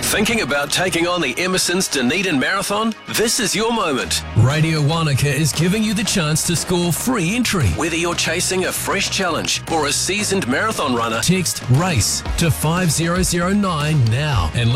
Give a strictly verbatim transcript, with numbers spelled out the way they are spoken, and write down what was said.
Thinking about taking on the Emerson's Dunedin Marathon? This is your moment. Radio Wanaka is giving you the chance to score free entry. Whether you're chasing a fresh challenge or a seasoned marathon runner, Text RACE to five zero zero nine now and